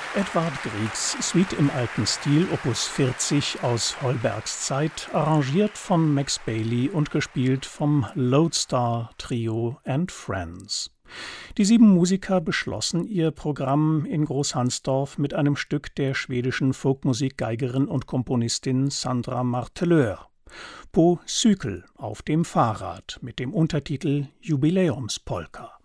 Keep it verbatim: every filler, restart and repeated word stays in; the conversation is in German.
Edvard Griegs Suite im alten Stil, Opus vierzig aus Holbergs Zeit, arrangiert von Max Bailey und gespielt vom Lodestar Trio and Friends. Die sieben Musiker beschlossen ihr Programm in Großhansdorf mit einem Stück der schwedischen Folkmusikgeigerin und Komponistin Sandra Marteleur. Po Cykel auf dem Fahrrad mit dem Untertitel Jubiläumspolka.